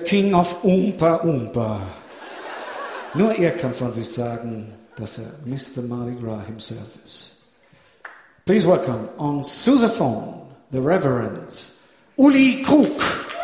King of Oompa Oompa. Nur er kann von sich sagen, dass er Mr. Mardi Gras himself ist. Please welcome on sousaphone, the Reverend Uli Krug.